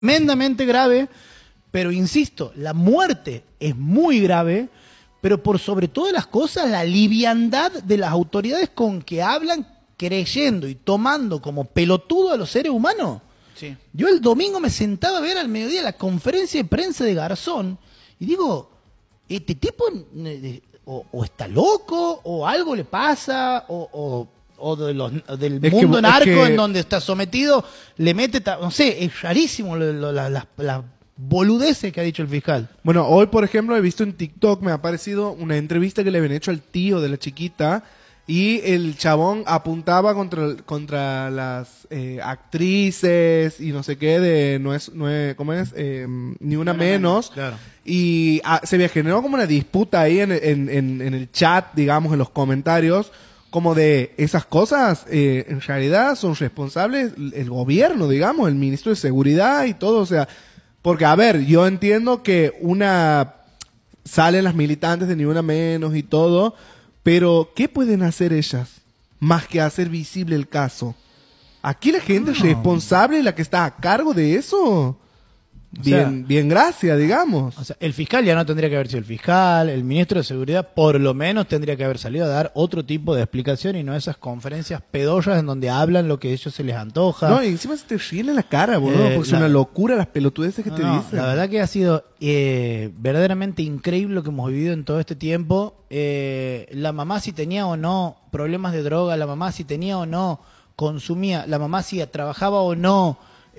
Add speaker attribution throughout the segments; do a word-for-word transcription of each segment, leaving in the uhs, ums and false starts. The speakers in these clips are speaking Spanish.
Speaker 1: tremendamente grave, pero insisto, la muerte es muy grave, pero por sobre todas las cosas, la liviandad de las autoridades con que hablan, creyendo y tomando como pelotudo a los seres humanos.
Speaker 2: Sí.
Speaker 1: Yo el domingo me sentaba a ver al mediodía la conferencia de prensa de Garzón y digo, este tipo eh, o, o está loco, o algo le pasa, o... o o de los, del
Speaker 3: es
Speaker 1: mundo
Speaker 3: que,
Speaker 1: narco
Speaker 3: es que...
Speaker 1: en donde está sometido, le mete, no sé, es rarísimo las la, la, la boludeces que ha dicho el fiscal.
Speaker 3: Bueno, hoy por ejemplo he visto en TikTok, me ha aparecido una entrevista que le habían hecho al tío de la chiquita y el chabón apuntaba contra, contra las eh, actrices y no sé qué de, no es, no es ¿cómo es? Eh, ni una
Speaker 1: Bueno,
Speaker 3: menos.
Speaker 1: claro.
Speaker 3: Y ah, se había generado como una disputa ahí en, en, en, en el chat, digamos, en los comentarios, como de esas cosas, eh, en realidad son responsables el gobierno, digamos, el ministro de Seguridad y todo, o sea, porque a ver, yo entiendo que una, salen las militantes de Ni Una Menos y todo, pero ¿qué pueden hacer ellas? Más que hacer visible el caso. Aquí la gente
Speaker 1: no.
Speaker 3: es responsable, la que está a cargo de eso. Bien,
Speaker 1: sea,
Speaker 3: bien gracias, digamos.
Speaker 1: O sea, el fiscal ya no tendría que haber sido el fiscal, el ministro de Seguridad por lo menos tendría que haber salido a dar otro tipo de explicación y no esas conferencias pedorras en donde hablan lo que a ellos se les antoja.
Speaker 3: No, y encima se te ríen en la cara, boludo,
Speaker 1: Eh,
Speaker 3: porque es
Speaker 1: la-
Speaker 3: una locura las pelotudeces que
Speaker 1: No,
Speaker 3: te
Speaker 1: no,
Speaker 3: dicen.
Speaker 1: la verdad que ha sido eh, verdaderamente increíble lo que hemos vivido en todo este tiempo. Eh, la mamá si tenía o no problemas de droga, la mamá si tenía o no consumía, la mamá si trabajaba o no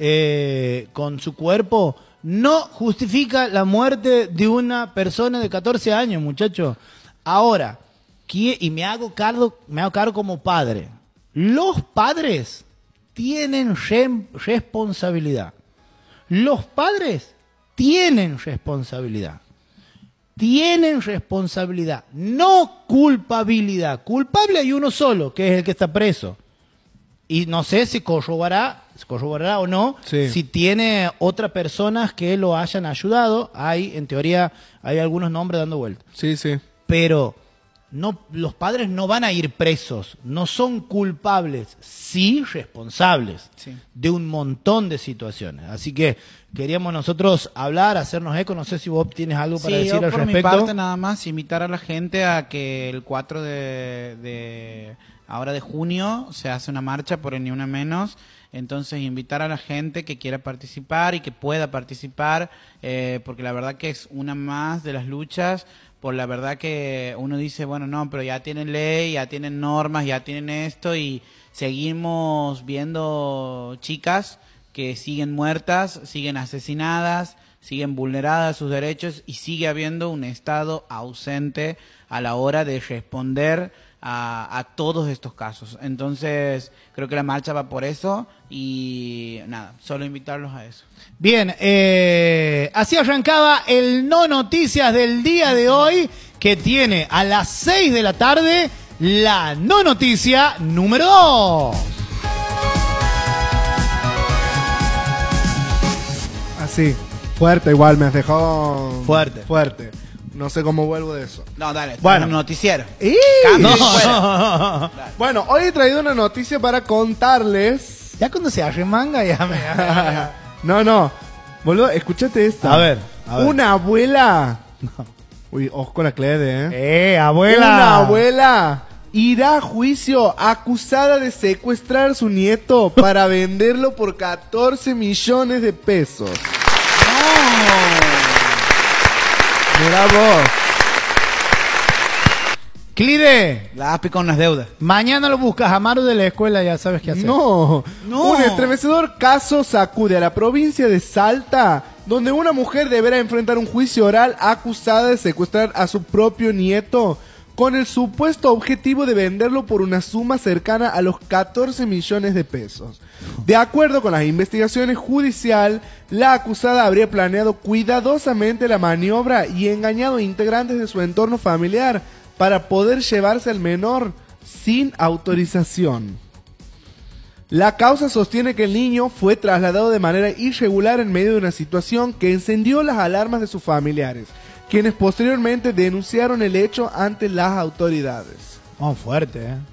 Speaker 1: eh, con su cuerpo, no justifica la muerte de una persona de catorce años, muchacho. Ahora, qui- y me hago cargo, me hago cargo como padre. Los padres tienen rem- responsabilidad. Los padres tienen responsabilidad. Tienen responsabilidad, no culpabilidad. Culpable hay uno solo, que es el que está preso. Y no sé si corroborará, corroborará o no,
Speaker 3: Sí.
Speaker 1: si tiene otras personas que lo hayan ayudado. Hay, en teoría, hay algunos nombres dando vueltas.
Speaker 3: Sí, sí.
Speaker 1: Pero no, los padres no van a ir presos, no son culpables, sí responsables
Speaker 2: Sí.
Speaker 1: de un montón de situaciones. Así que queríamos nosotros hablar, hacernos eco. No sé si vos tienes algo para
Speaker 2: Sí,
Speaker 1: decir
Speaker 2: yo
Speaker 1: al
Speaker 2: por mi
Speaker 1: respecto.
Speaker 2: parte nada más invitar a la gente a que el cuatro de, de ahora de junio se hace una marcha por el Ni Una Menos. Entonces invitar a la gente que quiera participar y que pueda participar, eh, porque la verdad que es una más de las luchas. Por la verdad que uno dice, bueno, no, pero ya tienen ley, ya tienen normas, ya tienen esto, y seguimos viendo chicas que siguen muertas, siguen asesinadas, siguen vulneradas sus derechos, y sigue habiendo un Estado ausente a la hora de responder a, a todos estos casos. Entonces, creo que la marcha va por eso, y nada, solo invitarlos a eso.
Speaker 1: Bien, eh, así arrancaba el No Noticias del día de hoy, que tiene a las seis de la tarde la No Noticia número dos.
Speaker 3: Así. Fuerte igual, me has dejado...
Speaker 1: Fuerte.
Speaker 3: Fuerte. No sé cómo vuelvo de eso.
Speaker 2: No, dale,
Speaker 3: Bueno.
Speaker 2: un noticiero.
Speaker 3: ¡Ih!
Speaker 2: Cambio y
Speaker 1: No.
Speaker 2: fuera.
Speaker 3: Bueno, hoy he traído una noticia para contarles...
Speaker 1: Ya cuando se arremanga ya me...
Speaker 3: no, no. Boludo, escúchate esta.
Speaker 1: A ver, a ver.
Speaker 3: Una abuela... Uy, ojo con la Clede, ¿eh?
Speaker 1: ¡Eh, abuela!
Speaker 3: Una abuela irá a juicio acusada de secuestrar a su nieto para venderlo por catorce millones de pesos. Mira vos.
Speaker 1: Clide,
Speaker 2: La A P I con las deudas.
Speaker 1: mañana lo buscas a Maru de la escuela, ya sabes qué hacer.
Speaker 3: No.
Speaker 2: No.
Speaker 3: Un estremecedor caso sacude a la provincia de Salta, donde una mujer deberá enfrentar un juicio oral acusada de secuestrar a su propio nieto con el supuesto objetivo de venderlo por una suma cercana a los catorce millones de pesos. De acuerdo con las investigaciones judicial, la acusada habría planeado cuidadosamente la maniobra y engañado a integrantes de su entorno familiar para poder llevarse al menor sin autorización. La causa sostiene que el niño fue trasladado de manera irregular en medio de una situación que encendió las alarmas de sus familiares, quienes posteriormente denunciaron el hecho ante las autoridades.
Speaker 1: Oh, fuerte, ¿eh?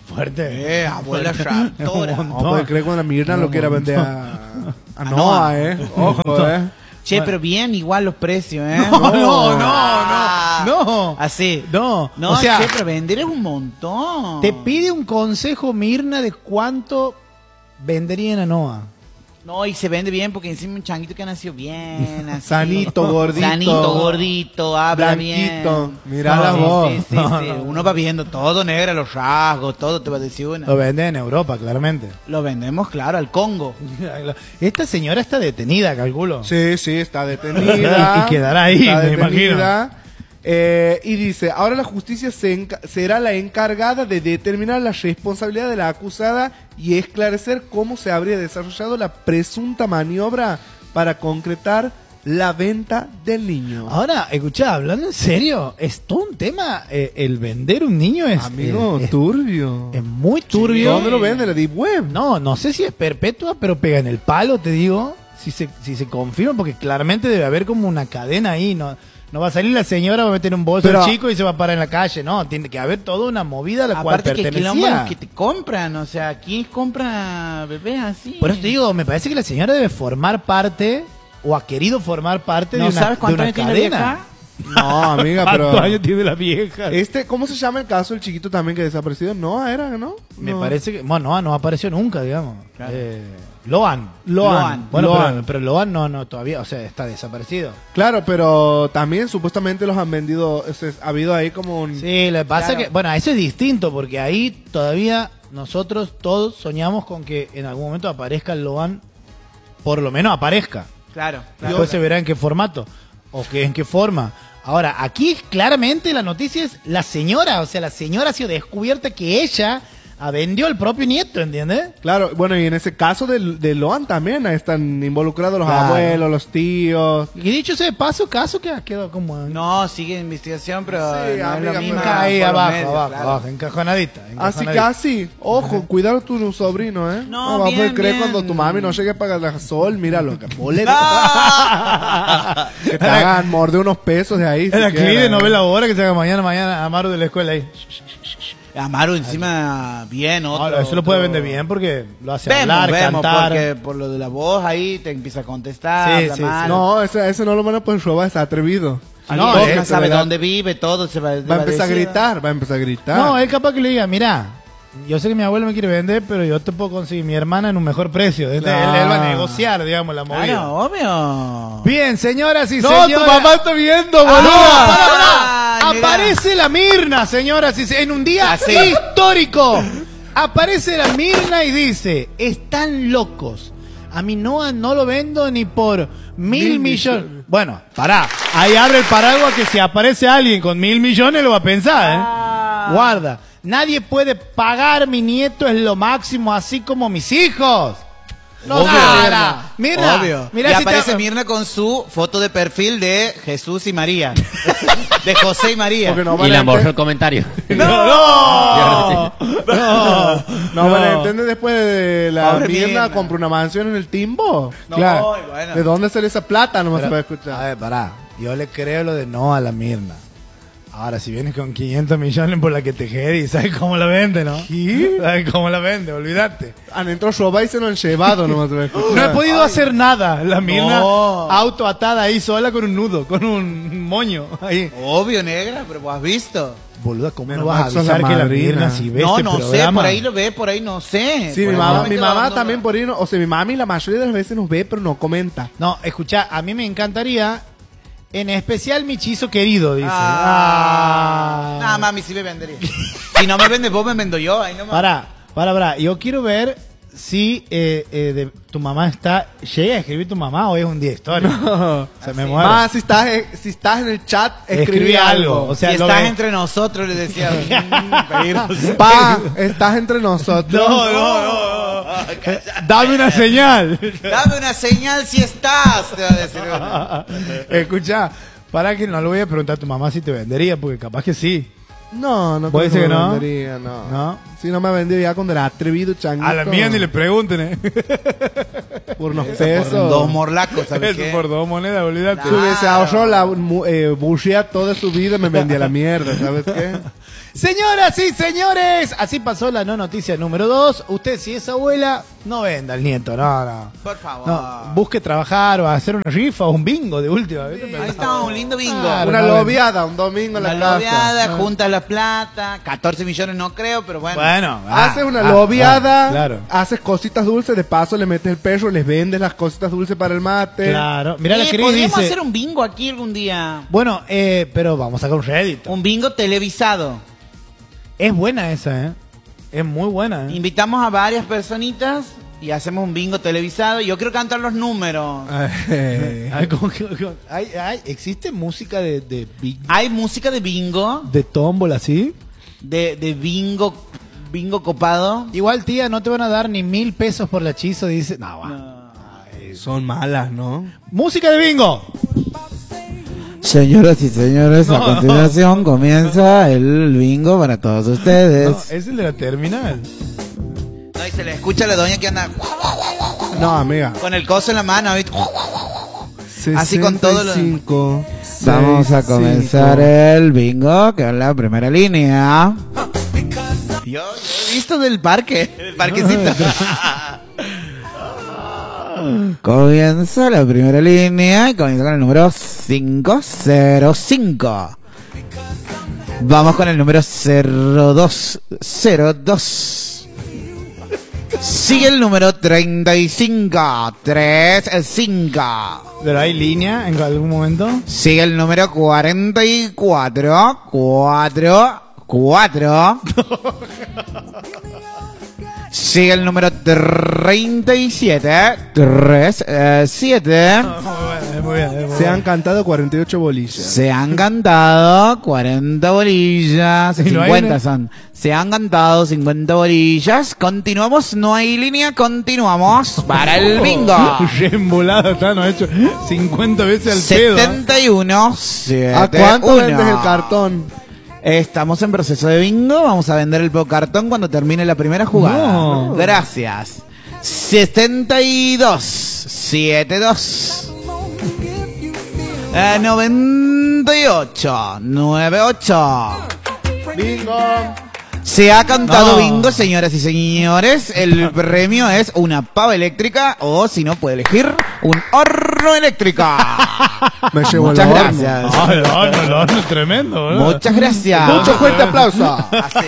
Speaker 1: Fuerte.
Speaker 2: Eh, abuela raptora.
Speaker 3: No puede creer cuando la Mirna lo quiera vender a, a
Speaker 2: A
Speaker 3: Noah,
Speaker 2: Noah.
Speaker 3: eh. Ojo, eh.
Speaker 2: Che, pero bien igual los precios, ¿eh?
Speaker 1: No, no, no,
Speaker 2: Ah,
Speaker 1: no, no.
Speaker 2: Así.
Speaker 1: No,
Speaker 2: No,
Speaker 1: o sea,
Speaker 2: che, pero vender es un montón.
Speaker 1: te pide un consejo, Mirna, de cuánto venderían a Noah.
Speaker 2: No, y se vende bien porque encima un changuito que ha nacido bien, así.
Speaker 3: Sanito, gordito.
Speaker 2: Sanito, gordito, habla
Speaker 3: Blanquito.
Speaker 2: bien.
Speaker 3: Mirá
Speaker 2: No,
Speaker 3: la
Speaker 2: sí,
Speaker 3: voz.
Speaker 2: Sí, sí,
Speaker 1: No,
Speaker 2: sí.
Speaker 1: no.
Speaker 2: Uno va viendo todo negra, los rasgos, todo te va a decir una.
Speaker 1: Lo venden en Europa, claramente.
Speaker 2: Lo vendemos, claro, al Congo.
Speaker 1: Esta señora está detenida, calculo.
Speaker 3: Sí, sí, está detenida.
Speaker 1: Y quedará ahí,
Speaker 3: Está
Speaker 1: me
Speaker 3: detenida. Eh, y dice, ahora la justicia se enca- será la encargada de determinar la responsabilidad de la acusada y esclarecer cómo se habría desarrollado la presunta maniobra para concretar la venta del niño.
Speaker 1: Ahora, escuchá, hablando en serio, es todo un tema. eh, el vender un niño es,
Speaker 3: Amigo,
Speaker 1: es, es-
Speaker 3: turbio.
Speaker 1: es muy turbio.
Speaker 3: ¿Dónde lo vende? ¿La Deep Web?
Speaker 1: No, no sé si es perpetua, pero pega en el palo, te digo. Si se, si se confirma, porque claramente debe haber como una cadena ahí. No, no va a salir la señora, va a meter un bolso
Speaker 3: Pero-
Speaker 1: al chico y se va a parar en la calle. No, tiene que haber toda una movida a la cual
Speaker 2: Aparte que quilombo
Speaker 1: pertenecía.
Speaker 2: los que te compran, o sea, ¿quién compra bebés así?
Speaker 1: Por eso te digo, me parece que la señora debe formar parte, o ha querido formar parte
Speaker 2: ¿No
Speaker 1: de una,
Speaker 2: sabes
Speaker 1: de
Speaker 2: cuántos
Speaker 1: una
Speaker 2: años tiene la
Speaker 1: cadena.
Speaker 2: vieja?
Speaker 3: No, amiga, pero...
Speaker 1: ¿Cuántos años tiene la vieja?
Speaker 3: Este, ¿cómo se llama el caso del chiquito también que desapareció? No, era, ¿no?
Speaker 1: Me
Speaker 3: No.
Speaker 1: parece que, bueno, no, no apareció nunca, digamos.
Speaker 2: Claro.
Speaker 1: Eh, Loan.
Speaker 2: Loan.
Speaker 1: Bueno,
Speaker 3: Loan.
Speaker 1: Pero, pero Loan no, no, todavía, o sea, está desaparecido.
Speaker 3: Claro, pero también supuestamente los han vendido, o sea, ha habido ahí como un...
Speaker 1: Sí, lo que pasa
Speaker 2: Claro.
Speaker 1: que, bueno, eso es distinto, porque ahí todavía nosotros todos soñamos con que en algún momento aparezca el Loan, por lo menos aparezca.
Speaker 2: Claro, claro.
Speaker 1: Después se verá en qué formato, o que, en qué forma. Ahora, aquí claramente la noticia es la señora, o sea, la señora ha sido descubierta que ella ah, vendió al propio nieto, ¿entiendes?
Speaker 3: Claro, bueno, y en ese caso de, de Loan también ahí están involucrados los
Speaker 1: Claro.
Speaker 3: abuelos, los tíos.
Speaker 1: Y dicho sea de paso, caso que ha quedado como...
Speaker 2: No, sigue investigación, pero
Speaker 3: Sí,
Speaker 2: no
Speaker 3: amiga,
Speaker 2: es lo mismo.
Speaker 3: pero-
Speaker 1: ahí
Speaker 2: por los
Speaker 1: abajo,
Speaker 2: medios,
Speaker 1: abajo,
Speaker 2: claro.
Speaker 1: abajo, encajonadita.
Speaker 3: Así
Speaker 1: encajonadita.
Speaker 3: que así, ojo, cuidado tu sobrino, ¿eh?
Speaker 2: No,
Speaker 3: vas a
Speaker 2: bien,
Speaker 3: poder creer
Speaker 2: bien.
Speaker 3: cuando tu mami no llegue a pagar la sol, míralo, que boleta.
Speaker 2: ¡Ah!
Speaker 3: Que te hagan morder unos pesos de ahí.
Speaker 1: En la
Speaker 3: siquiera,
Speaker 1: Clide no
Speaker 3: ¿eh?
Speaker 1: ve la hora que se haga mañana, mañana, Amaro de la escuela ahí.
Speaker 2: Amaro encima bien, otro.
Speaker 1: Ahora, eso lo puede
Speaker 2: otro-
Speaker 1: vender bien porque lo hace
Speaker 2: Vemos,
Speaker 1: hablar,
Speaker 2: vemos,
Speaker 1: cantar.
Speaker 2: porque por lo de la voz ahí te empieza a contestar,
Speaker 1: Sí,
Speaker 2: habla
Speaker 1: sí,
Speaker 2: mal.
Speaker 3: No, ese, ese no lo van a poder robar, está atrevido.
Speaker 2: No,
Speaker 1: No,
Speaker 2: no
Speaker 1: eh,
Speaker 2: sabe
Speaker 3: ¿verdad?
Speaker 2: dónde vive, todo se va,
Speaker 3: Va a empezar a
Speaker 2: decir.
Speaker 3: gritar, va a empezar a gritar.
Speaker 1: No, él capaz que le diga, mira, yo sé que mi abuelo me quiere vender, pero yo te puedo conseguir mi hermana en un mejor precio. Entonces,
Speaker 3: Claro.
Speaker 1: él, él va a negociar, digamos, la movida.
Speaker 2: Claro, obvio.
Speaker 1: Bien, señoras y
Speaker 3: No,
Speaker 1: señores.
Speaker 3: tu mamá está viendo,
Speaker 1: Ah,
Speaker 3: boludo.
Speaker 1: no, pará, pará.
Speaker 2: Ay, mira.
Speaker 1: Aparece la Mirna, señoras y señores, en un día
Speaker 2: Así.
Speaker 1: histórico. Aparece la Mirna y dice, están locos. A mi Noah no lo vendo ni por mil,
Speaker 3: Mil
Speaker 1: millones.
Speaker 3: millones.
Speaker 1: Bueno, pará. Ahí abre el paraguas que si aparece alguien con mil millones lo va a pensar, ¿eh?
Speaker 2: Ah.
Speaker 1: Guarda. Nadie puede pagar, mi nieto es lo máximo, así como mis hijos. No,
Speaker 2: Obvio.
Speaker 1: Mirna. Mirna.
Speaker 2: Obvio.
Speaker 1: Mirá
Speaker 2: y
Speaker 1: si te-
Speaker 2: aparece Mirna con su foto de perfil de Jesús y María. De José y María.
Speaker 3: Porque no
Speaker 4: Y
Speaker 3: van,
Speaker 4: le
Speaker 3: a
Speaker 4: borró
Speaker 3: enter-
Speaker 4: el comentario.
Speaker 1: No, no, no,
Speaker 3: no van a entender después de la
Speaker 2: Pobre
Speaker 3: Mirna
Speaker 2: Mirna.
Speaker 3: compró una mansión en el Timbo.
Speaker 2: No,
Speaker 1: claro.
Speaker 2: bueno.
Speaker 3: ¿De dónde sale esa plata? No me se puede
Speaker 1: Pero,
Speaker 3: escuchar.
Speaker 1: a ver, pará. Yo le creo lo de no a la Mirna. Ahora, si vienes con quinientos millones por la que te jedi, ¿sabes cómo la vende, no?
Speaker 3: ¿Qué?
Speaker 1: ¿Sabes cómo la vende? Olvídate.
Speaker 3: Han entrado robar y se lo han llevado, no me se puede escuchar.
Speaker 1: No he podido hacer nada. La Mirna
Speaker 2: No.
Speaker 1: auto atada ahí sola con un nudo, con un moño ahí.
Speaker 2: Obvio, negra, pero vos has visto.
Speaker 1: Boluda, ¿cómo
Speaker 3: Menos
Speaker 1: no vas a
Speaker 3: mal sos
Speaker 1: avisar
Speaker 3: la
Speaker 1: que la
Speaker 3: madrina.
Speaker 1: Mirna si ve
Speaker 2: No,
Speaker 1: este
Speaker 2: no sé,
Speaker 1: programa?
Speaker 2: por ahí lo ve, por ahí no sé.
Speaker 3: Sí,
Speaker 2: Por
Speaker 3: mi
Speaker 2: ahí
Speaker 3: mamá,
Speaker 2: no me
Speaker 3: mi
Speaker 2: quedo
Speaker 3: mamá
Speaker 2: dando-
Speaker 3: también por ahí, no- o sea, mi mami la mayoría de las veces nos ve, pero no comenta.
Speaker 1: No, escucha, a mí me encantaría, en especial mi chizo querido, dice.
Speaker 2: Ah.
Speaker 1: Ah.
Speaker 2: Nada, mami, sí me vendería. Si no me vende vos, me vendo yo. Ahí nomás.
Speaker 1: Pará, pará, pará. Yo quiero ver si eh, eh, de- tu mamá está... ¿Llega a escribir tu mamá o es un día histórico?
Speaker 3: No.
Speaker 1: Se me muere.
Speaker 3: Más si estás, eh, si estás en el chat, escribí,
Speaker 1: Escribí
Speaker 3: algo.
Speaker 1: algo, o sea,
Speaker 2: si
Speaker 1: lo
Speaker 2: estás
Speaker 1: ve-
Speaker 2: entre nosotros, le decía. mm, pedirnos.
Speaker 3: Pa, estás entre nosotros.
Speaker 1: No, no, no. Dame una señal.
Speaker 2: Dame una señal si estás, te va a decir.
Speaker 1: Escucha, para que no le voy a preguntar a tu mamá si te vendería, porque capaz que sí.
Speaker 3: No, no
Speaker 1: ¿Vos
Speaker 3: creo
Speaker 1: decís que
Speaker 3: me
Speaker 1: no?
Speaker 3: vendería, no.
Speaker 1: ¿No?
Speaker 3: Si no me ha vendido ya cuando era atrevido, changuito.
Speaker 1: A la mía ni le pregunten, ¿eh?
Speaker 3: Por unos
Speaker 2: Por
Speaker 3: pesos.
Speaker 2: dos morlacos, ¿sabes
Speaker 1: Eso
Speaker 2: qué?
Speaker 1: por dos monedas, olvídate.
Speaker 3: Si hubiese ahorrado la mu- eh, bullshit toda su vida, me vendía la mierda, ¿sabes qué?
Speaker 1: Señoras y señores, así pasó la no noticia número dos. Usted, si es abuela, no venda al nieto, no, no.
Speaker 2: Por favor.
Speaker 1: No, busque trabajar o hacer una rifa o un bingo de última vez.
Speaker 2: Ahí está, un lindo bingo.
Speaker 1: Claro,
Speaker 3: Una
Speaker 1: no,
Speaker 3: lobiada, un domingo en
Speaker 2: Una
Speaker 3: la casa.
Speaker 2: lobeada, junta la plata, catorce millones no creo, pero bueno.
Speaker 1: Bueno, ah,
Speaker 3: Haces una
Speaker 1: ah,
Speaker 3: lobiada,
Speaker 1: ah, claro.
Speaker 3: haces cositas dulces, de paso le metes el perro, les vendes las cositas dulces para el mate.
Speaker 1: Claro. Mirá la
Speaker 2: Eh,
Speaker 1: Cris
Speaker 2: podríamos
Speaker 1: dice.
Speaker 2: hacer un bingo aquí algún día.
Speaker 1: Bueno, eh, pero vamos a sacar un rédito.
Speaker 2: Un bingo televisado.
Speaker 1: Es buena esa, ¿eh? Es muy buena, ¿eh?
Speaker 2: Invitamos a varias personitas y hacemos un bingo televisado. Yo quiero cantar los números.
Speaker 1: Ay, ¿cómo que- cómo- ay, ay, ¿existe música de, de, big-
Speaker 2: Hay música de bingo,
Speaker 1: de tómbola así?
Speaker 2: de, de bingo, bingo copado.
Speaker 1: Igual, tía, no te van a dar ni mil pesos por la hechizo, dice. No, va.
Speaker 3: Son malas, ¿no?
Speaker 1: Música de bingo.
Speaker 2: Señoras y señores,
Speaker 1: No,
Speaker 2: a continuación comienza el bingo para todos
Speaker 1: No,
Speaker 2: ustedes.
Speaker 1: es el de la terminal.
Speaker 2: No, y se le escucha a la doña que anda
Speaker 3: No, amiga.
Speaker 2: con el coso en la mano, ¿viste? Así con todo lo-
Speaker 3: sesenta y cinco,
Speaker 2: Vamos a
Speaker 3: sesenta y cinco.
Speaker 2: comenzar el bingo, que es la primera línea. Yo, yo he visto del parque, del parquecito. Comienza la primera línea y comienza con el número cinco cero cinco. Vamos con el número cero dos cero dos. Sigue el número treinta y cinco treinta y cinco.
Speaker 1: ¿Pero hay línea en algún momento?
Speaker 2: Sigue el número cuarenta y cuatro cuatro cuatro. Sigue el número treinta y siete treinta y siete.
Speaker 1: Muy bien, es muy
Speaker 3: Se
Speaker 1: bien.
Speaker 3: han cantado cuarenta y ocho bolillas.
Speaker 2: Se han cantado cuarenta bolillas.
Speaker 1: Y no hay
Speaker 2: cincuenta
Speaker 1: una-
Speaker 2: son. Se han cantado cincuenta bolillas. Continuamos, no hay línea. Continuamos para el bingo.
Speaker 1: Re embolada está, no ha hecho cincuenta veces al pedo.
Speaker 2: setenta y uno
Speaker 3: ¿A cuánto vendes el cartón?
Speaker 2: Estamos en proceso de bingo. Vamos a vender el cartón cuando termine la primera jugada.
Speaker 1: No.
Speaker 2: Gracias. setenta y dos setenta y dos. Eh, noventa y ocho noventa y ocho.
Speaker 3: Bingo.
Speaker 2: Se ha cantado
Speaker 1: No.
Speaker 2: bingo, señoras y señores. El premio es una pava eléctrica o, si no, puede elegir un horno eléctrico.
Speaker 3: Me llevo
Speaker 2: Muchas
Speaker 3: el horno.
Speaker 2: gracias.
Speaker 1: Ah, el horno, el horno es tremendo, ¿verdad?
Speaker 2: Muchas gracias.
Speaker 3: Mucho fuerte aplauso.
Speaker 2: Así.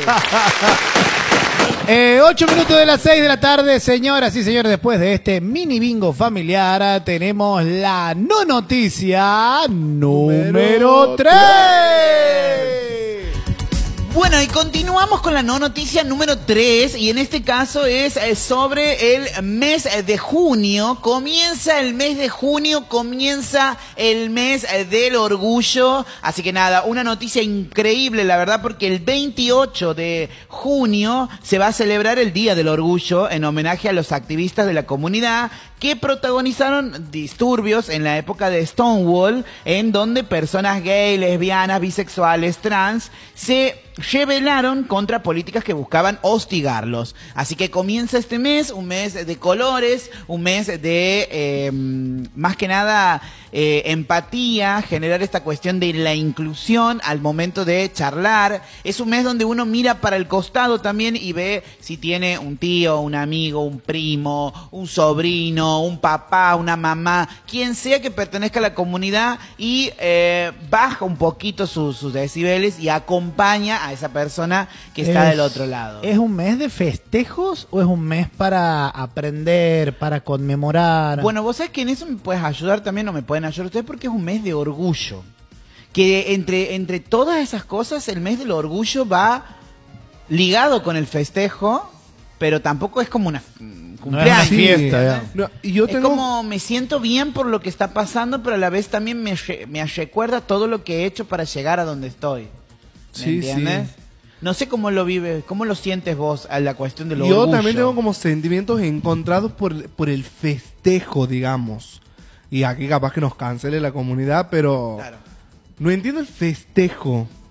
Speaker 1: Eh, ocho minutos de las seis de la tarde, señoras y señores, después de este mini bingo familiar, ah, tenemos la no noticia número
Speaker 3: Número
Speaker 1: tres.
Speaker 2: Bueno, y continuamos con la no noticia número tres, y en este caso es eh, sobre el mes de junio. Comienza el mes de junio, comienza el mes eh, del orgullo. Así que nada, una noticia increíble, la verdad, porque el veintiocho de junio se va a celebrar el Día del Orgullo en homenaje a los activistas de la comunidad que protagonizaron disturbios en la época de Stonewall, en donde personas gay, lesbianas, bisexuales, trans se rebelaron contra políticas que buscaban hostigarlos. Así que comienza este mes, un mes de colores, un mes de, eh, más que nada, eh, empatía, generar esta cuestión de la inclusión al momento de charlar. Es un mes donde uno mira para el costado también y ve si tiene un tío, un amigo, un primo, un sobrino, un papá, una mamá, quien sea que pertenezca a la comunidad, y eh, baja un poquito sus, sus decibeles y acompaña a esa persona que está
Speaker 1: Es-
Speaker 2: del otro lado.
Speaker 1: ¿Es un mes de festejos o es un mes para aprender, para conmemorar?
Speaker 2: Bueno, vos sabés que en eso me puedes ayudar también, o me pueden ayudar ustedes, porque es un mes de orgullo. Que entre, entre todas esas cosas, el mes del orgullo va ligado con el festejo, pero tampoco es como una mm,
Speaker 1: no es una
Speaker 2: cumpleaños.
Speaker 1: fiesta, ya.
Speaker 3: No, y yo
Speaker 2: Es
Speaker 3: tengo...
Speaker 2: como me siento bien por lo que está pasando, pero a la vez también me, re- me recuerda todo lo que he hecho para llegar a donde estoy. ¿Me
Speaker 3: Sí,
Speaker 2: entiendes?
Speaker 3: sí.
Speaker 2: No sé cómo lo vives, cómo lo sientes vos a la cuestión del
Speaker 3: Yo
Speaker 2: orgullo.
Speaker 3: también tengo como sentimientos encontrados por, por el festejo, digamos. Y aquí capaz que nos cancele la comunidad, pero
Speaker 2: Claro.
Speaker 3: no entiendo el festejo.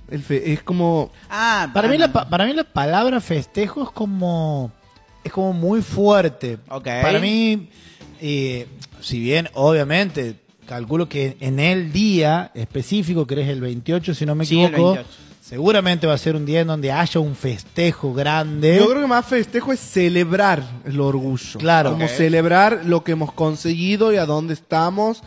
Speaker 3: El fe- es como...
Speaker 2: Ah,
Speaker 1: Para
Speaker 2: ah,
Speaker 1: mí,
Speaker 2: no,
Speaker 1: la, pa- para mí la palabra festejo es como, es como muy fuerte.
Speaker 2: Ok.
Speaker 1: Para mí, eh, si bien obviamente calculo que en el día específico, que es el veintiocho, si no me
Speaker 2: Sí, el
Speaker 1: equivoco,
Speaker 2: veintiocho.
Speaker 1: seguramente va a ser un día en donde haya un festejo grande.
Speaker 3: Yo creo que más festejo es celebrar el orgullo.
Speaker 1: Claro.
Speaker 3: Como
Speaker 2: Ok.
Speaker 3: celebrar lo que hemos conseguido y a dónde estamos